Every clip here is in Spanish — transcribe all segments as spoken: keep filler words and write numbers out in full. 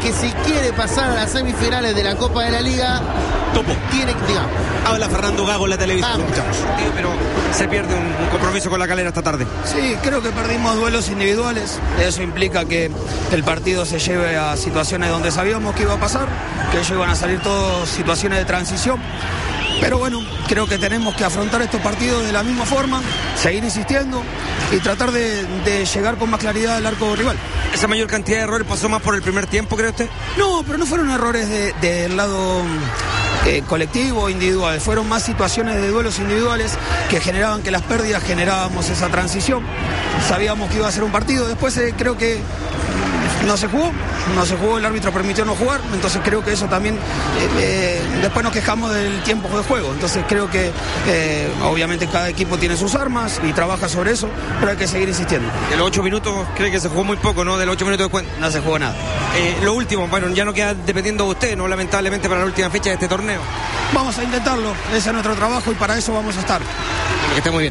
que si quiere pasar a las semifinales de la Copa de la Liga, Topo. tiene que, digamos. Habla Fernando Gago en la televisión. Vamos. Pero se pierde un, un compromiso con la Calera esta tarde. Sí, creo que perdimos duelos individuales. Eso implica que el partido se lleve a situaciones donde sabíamos que iba a pasar, que ellos iban a salir todas situaciones de transición. Pero bueno, creo que tenemos que afrontar estos partidos de la misma forma, seguir insistiendo y tratar de, de llegar con más claridad al arco rival. ¿Esa mayor cantidad de errores pasó más por el primer tiempo, cree usted? No, pero no fueron errores de, del lado eh, colectivo o individual, fueron más situaciones de duelos individuales que generaban que las pérdidas generábamos esa transición. Sabíamos que iba a ser un partido, después eh, creo que no se jugó, no se jugó, el árbitro permitió no jugar, entonces creo que eso también, eh, eh, después nos quejamos del tiempo de juego, entonces creo que eh, obviamente cada equipo tiene sus armas y trabaja sobre eso, pero hay que seguir insistiendo. De los ocho minutos, cree que se jugó muy poco, ¿no? De los ocho minutos de cuenta. No se jugó nada. Eh, lo último, bueno, ya no queda dependiendo de usted, ¿no? Lamentablemente para la última fecha de este torneo. Vamos a intentarlo, ese es nuestro trabajo y para eso vamos a estar. Bueno, que esté muy bien.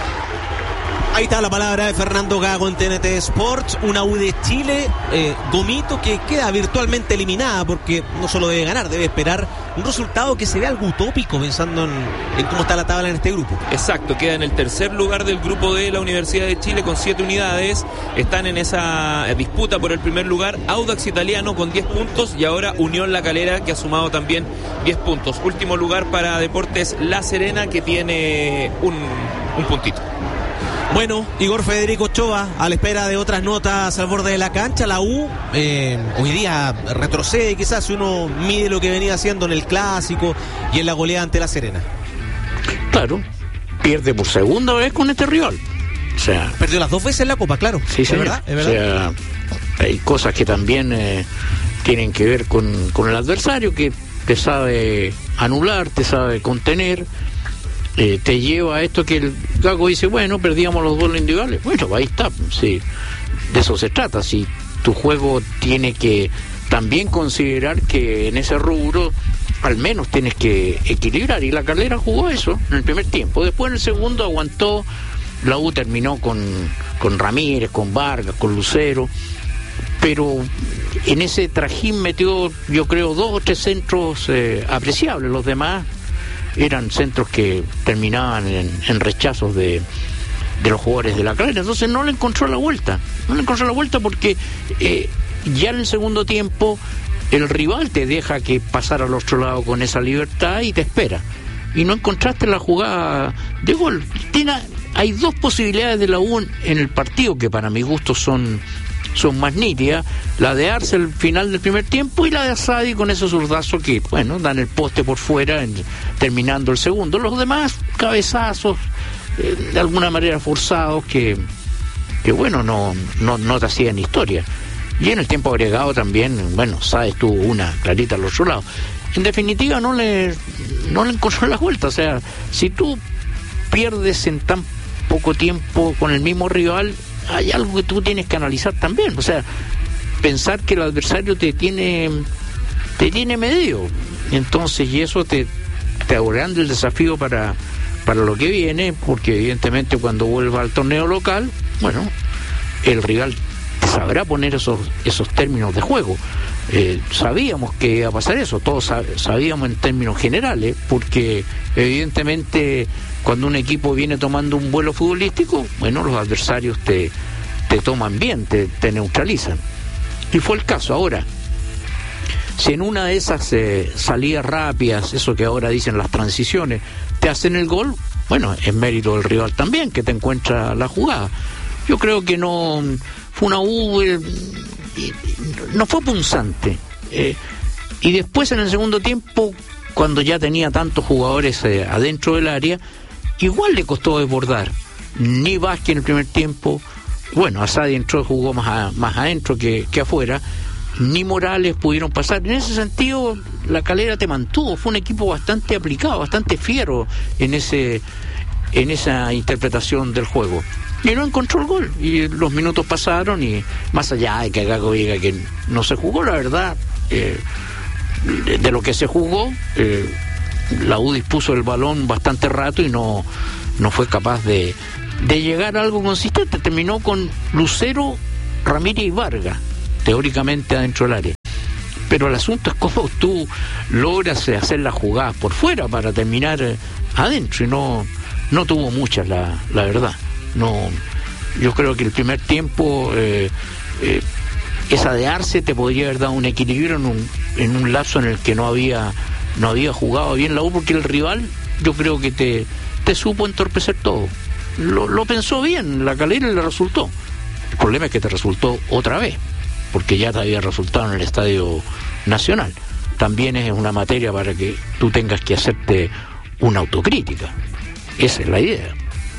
Ahí está la palabra de Fernando Gago en T N T Sports, una U de Chile, eh, Gomito, que queda virtualmente eliminada porque no solo debe ganar, debe esperar un resultado que se ve algo utópico pensando en, en cómo está la tabla en este grupo. Exacto, queda en el tercer lugar del grupo de la Universidad de Chile con siete unidades, están en esa disputa por el primer lugar, Audax Italiano con diez puntos y ahora Unión La Calera que ha sumado también diez puntos. Último lugar para Deportes La Serena que tiene un, un puntito. Bueno, Igor Federico Ochoa, a la espera de otras notas al borde de la cancha, la U eh, hoy día retrocede, quizás si uno mide lo que venía haciendo en el Clásico y en la goleada ante La Serena. Claro, pierde por segunda vez con este rival. O sea, perdió las dos veces en la Copa, claro. Sí, ¿Es señor. verdad? ¿Es verdad? O sea, hay cosas que también eh, tienen que ver con, con el adversario, que te sabe anular, te sabe contener. Eh, te lleva a esto que el Gago dice, bueno, perdíamos los duelos individuales. Bueno, ahí está, sí, de eso se trata. Si tu juego tiene que también considerar que en ese rubro al menos tienes que equilibrar, y la Calera jugó eso en el primer tiempo. Después en el segundo aguantó, la U terminó con, con Ramírez, con Vargas, con Lucero, pero en ese trajín metió, yo creo, dos o tres centros eh, apreciables. Los demás eran centros que terminaban en, en rechazos de, de los jugadores de la Calera. Entonces no le encontró la vuelta, no le encontró la vuelta porque eh, ya en el segundo tiempo el rival te deja que pasar al otro lado con esa libertad y te espera, y no encontraste la jugada de gol. Tiene, hay dos posibilidades de la U en el partido que para mi gusto son son más nítidas, la de Arce al final del primer tiempo y la de Asadi con ese zurdazo que, bueno, dan el poste por fuera en, terminando el segundo. Los demás cabezazos eh, de alguna manera forzados que, que bueno, no, no, no te hacían historia. Y en el tiempo agregado también, bueno, Sáez tuvo una clarita al otro lado. En definitiva no le, no le encontró la vuelta. O sea, si tú pierdes en tan poco tiempo con el mismo rival, hay algo que tú tienes que analizar también. O sea, pensar que el adversario te tiene te tiene medido. Entonces, y eso te, te agranda el desafío para, para lo que viene, porque evidentemente cuando vuelva al torneo local, bueno, el rival te sabrá poner esos, esos términos de juego. Eh, sabíamos que iba a pasar eso, todos sab- sabíamos en términos generales, porque evidentemente cuando un equipo viene tomando un vuelo futbolístico, bueno, los adversarios te, te toman bien, te, te neutralizan. Y fue el caso. Ahora, si en una de esas eh, salidas rápidas, eso que ahora dicen las transiciones, te hacen el gol, bueno, es mérito del rival también, que te encuentra la jugada. Yo creo que no fue una U, eh, no fue punzante. Eh, y después en el segundo tiempo, cuando ya tenía tantos jugadores eh, adentro del área, igual le costó desbordar. Ni Vázquez en el primer tiempo, bueno, Asadi entró y jugó más, a, más adentro que, que afuera, ni Morales pudieron pasar. En ese sentido, la Calera te mantuvo, fue un equipo bastante aplicado, bastante fiero en ese en esa interpretación del juego. Y no encontró el gol, y los minutos pasaron, y más allá de que Gago diga que no se jugó, la verdad, eh, de, de lo que se jugó, eh, la U dispuso el balón bastante rato y no, no fue capaz de, de llegar a algo consistente. Terminó con Lucero, Ramírez y Vargas, teóricamente adentro del área. pero el asunto es cómo tú logras hacer las jugadas por fuera para terminar eh, adentro, y no, no tuvo muchas, la, la verdad. No, yo creo que el primer tiempo, eh, eh, esa de Arce te podría haber dado un equilibrio en un, en un lapso en el que no había, no había jugado bien la U, porque el rival, yo creo que te, te supo entorpecer todo. Lo, lo pensó bien, la Calera le resultó. El problema es que te resultó otra vez, porque ya te había resultado en el Estadio Nacional. También es una materia para que tú tengas que hacerte una autocrítica. Esa es la idea.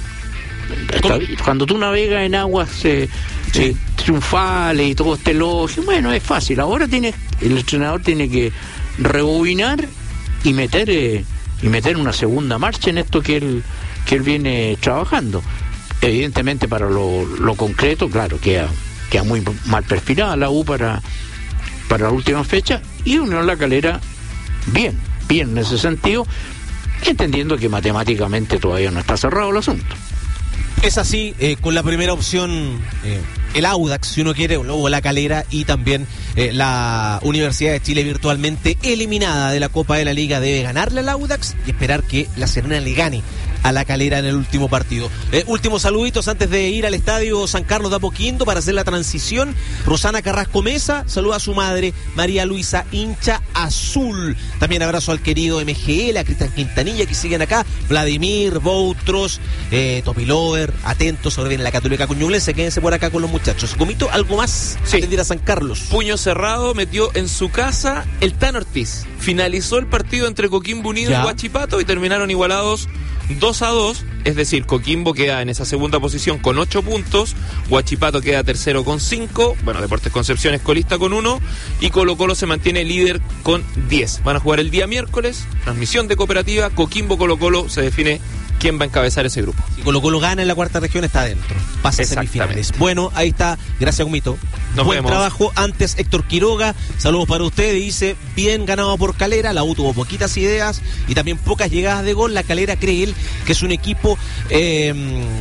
Está, cuando tú navegas en aguas eh, sí. eh, triunfales y todo este elogio, bueno, es fácil. Ahora tiene, el entrenador tiene que rebobinar y meter eh, y meter una segunda marcha en esto que él, que él viene trabajando. Evidentemente, para lo, lo concreto, claro, queda, queda muy mal perfilada la U para, para la última fecha, y Unión La Calera bien, bien en ese sentido, entendiendo que matemáticamente todavía no está cerrado el asunto. Es así, eh, con la primera opción, eh, el Audax, si uno quiere, luego La Calera, y también eh, la Universidad de Chile virtualmente eliminada de la Copa de la Liga, debe ganarle al Audax y esperar que La Serena le gane a La Calera en el último partido. Eh, últimos saluditos antes de ir al estadio San Carlos de Apoquindo para hacer la transición. Rosana Carrasco Mesa saluda a su madre, María Luisa Hincha Azul. También abrazo al querido M G L, a Cristian Quintanilla, que siguen acá, Vladimir, Boutros, eh, Topilover, atentos, ahora viene la Católica con Ñublense, quédense por acá con los muchachos. Gomito, ¿algo más? Sí. Antes de ir a San Carlos. Puño cerrado, metió en su casa el Tan Ortiz. Finalizó el partido entre Coquimbo Unido ya. y Huachipato, y terminaron igualados dos a dos, es decir, Coquimbo queda en esa segunda posición con ocho puntos, Huachipato queda tercero con cinco, bueno, Deportes Concepción es colista con uno, y Colo Colo se mantiene líder con diez. Van a jugar el día miércoles, transmisión de Cooperativa, Coquimbo Colo Colo, se define quién va a encabezar ese grupo. Si Colo Colo gana en la cuarta región, está adentro, pasa a semifinales. Bueno, ahí está, gracias Gumito. Nos Buen vemos. trabajo. Antes Héctor Quiroga, saludos para usted, dice, bien ganado por Calera, la U tuvo poquitas ideas y también pocas llegadas de gol. La Calera cree él que es un equipo eh,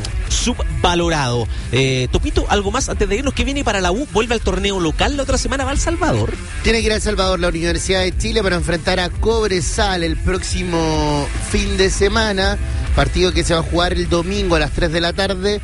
subvalorado. Eh, Topito, algo más antes de irnos, que viene para la U, vuelve al torneo local, la otra semana va a El Salvador. Tiene que ir a El Salvador la Universidad de Chile para enfrentar a Cobresal el próximo fin de semana, partido que se va a jugar el domingo a las tres de la tarde.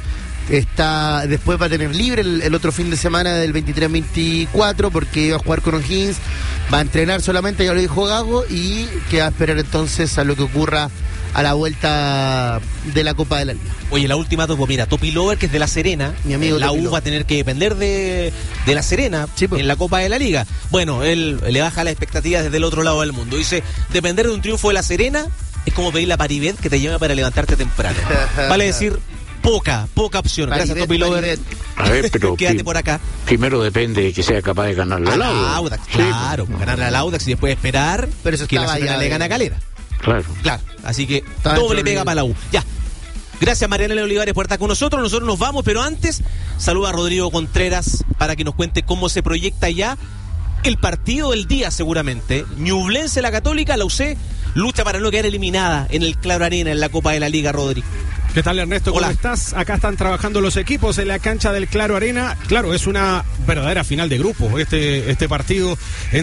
Está, después va a tener libre el, el otro fin de semana del veintitrés veinticuatro, porque va a jugar con O'Higgins, va a entrenar solamente, ya lo dijo Gago, y que va a esperar entonces a lo que ocurra a la vuelta de la Copa de la Liga. Oye, la última topo, mira, Topi Lover, que es de La Serena, mi amigo la Topi U Lover va a tener que depender de, de La Serena sí, pues. en la Copa de la Liga. Bueno, él le baja las expectativas desde el otro lado del mundo. Dice, depender de un triunfo de La Serena es como pedir la Paribet que te llame para levantarte temprano. Vale decir, poca, poca opción. Paribet, gracias, Topi Lover. A ver, pero quédate prim- por acá. Primero depende de que sea capaz de ganarle al Audax. Audax, sí, claro, pues. ganarle al Audax y después esperar pero eso que La Serena le de... gane a Calera. Claro. Claro, así que doble pega para la U. Ya. Gracias, Mariana Olivares, por estar con nosotros. Nosotros nos vamos, pero antes, saluda a Rodrigo Contreras para que nos cuente cómo se proyecta ya el partido del día, seguramente. Ñublense, la Católica, la U C lucha para no quedar eliminada en el Claro Arena en la Copa de la Liga, Rodrigo. ¿Qué tal, Ernesto? ¿Cómo Hola. estás? Acá están trabajando los equipos en la cancha del Claro Arena. Claro, es una verdadera final de grupo este, este partido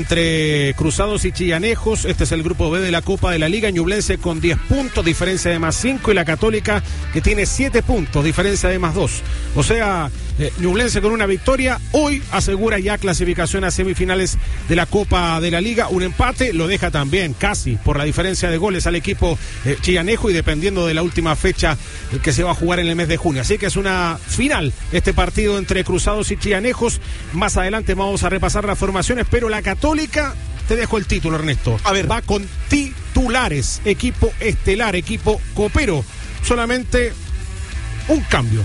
entre Cruzados y Chillanejos. Este es el grupo B de la Copa de la Liga. Ñublense con diez puntos, diferencia de más cinco, y la Católica que tiene siete puntos, diferencia de más dos. O sea, eh, Ñublense con una victoria hoy asegura ya clasificación a semifinales de la Copa de la Liga. Un empate lo deja también casi por la diferencia de goles al equipo eh, chillanejo, y dependiendo de la última fecha que se va a jugar en el mes de junio. Así que es una final este partido entre Cruzados y Chillanejos. Más adelante vamos a repasar las formaciones, pero la Católica, te dejo el título, Ernesto. A ver. Va con titulares, equipo estelar, equipo copero. Solamente un cambio,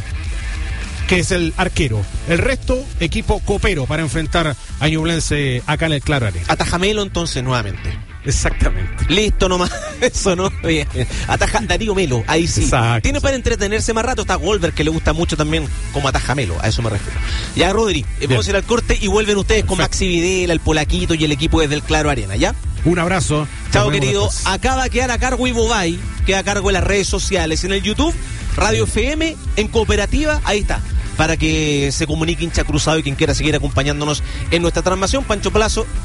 que es el arquero. El resto, equipo copero para enfrentar a Ñublense acá en el Claro Arena. Atajamelo entonces nuevamente. Exactamente. Listo nomás, eso no. Bien. Ataja Darío Melo, ahí sí. Exacto. Tiene para entretenerse más rato. Está Goldberg, que le gusta mucho también como ataja Melo, a eso me refiero. Ya, Rodri, eh, vamos a ir al corte y vuelven ustedes con Maxi Videla, el Polaquito y el equipo desde el Claro Arena, ¿ya? Un abrazo. Chao, querido. Acá va a quedar a cargo Ibobay, queda a cargo de las redes sociales, en el YouTube, Radio F M, en Cooperativa, ahí está, para que se comunique hincha cruzado y quien quiera seguir acompañándonos en nuestra transmisión. Pancho Plazo.